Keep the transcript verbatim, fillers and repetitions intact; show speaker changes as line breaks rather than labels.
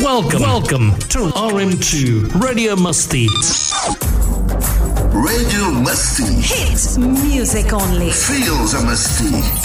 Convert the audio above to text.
Welcome, welcome to R M two Radio Musti.
Radio Musti.
Hits music only.
Feels a Musti.